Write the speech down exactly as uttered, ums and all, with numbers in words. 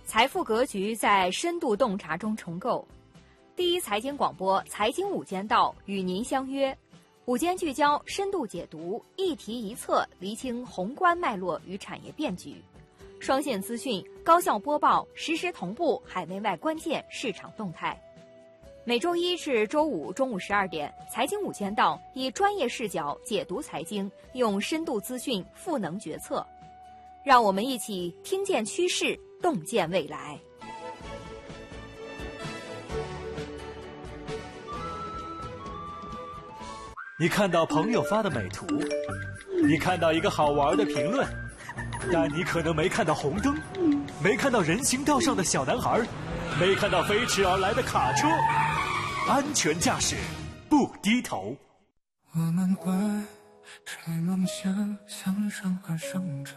财富格局在深度洞察中重构。第一财经广播财经午间道与您相约，午间聚焦，深度解读，一题一策，厘清宏观脉络与产业变局。双线资讯，高效播报，实时同步海内外关键市场动态。每周一至周五中午十二点，财经午间道以专业视角解读财经，用深度资讯赋能决策。让我们一起听见趋势，洞见未来。 你看到朋友发的美图，你看到一个好玩的评论，但你可能没看到红灯，没看到人行道上的小男孩，没看到飞驰而来的卡车。安全驾驶，不低头。 我们怀揣梦想向上而生长。